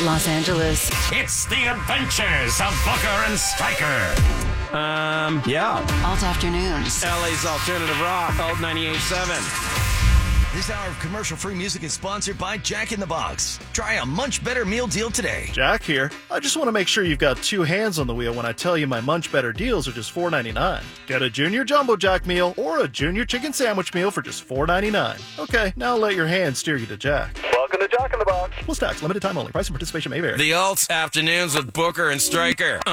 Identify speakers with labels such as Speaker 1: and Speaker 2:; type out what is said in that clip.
Speaker 1: Los Angeles.
Speaker 2: It's the adventures of Booker and Stryker.
Speaker 3: Yeah.
Speaker 1: Alt Afternoons.
Speaker 3: LA's Alternative Rock, Alt 98.7.
Speaker 4: This hour of commercial-free music is sponsored by Jack in the Box. Try a Munch Better meal deal today.
Speaker 5: Jack here. I just want to make sure you've got two hands on the wheel when I tell you my Munch Better deals are just $4.99. Get a Junior Jumbo Jack meal or a Junior Chicken Sandwich meal for just $4.99. Okay, now let your hands steer you to Jack.
Speaker 6: Welcome to Jack in the Box.
Speaker 5: Plus tax, limited time only. Price and participation may vary.
Speaker 2: The Alt Afternoons with Booker and Stryker.